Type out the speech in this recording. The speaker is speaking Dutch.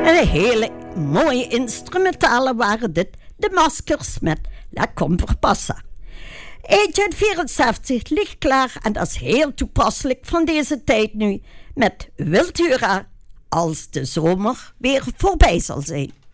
Een hele mooie instrumentale waren dit. De Maskers met La Comparpassa. Eentje uit 74 ligt klaar en dat is heel toepasselijk van deze tijd nu. Met Wiltura als de zomer weer voorbij zal zijn.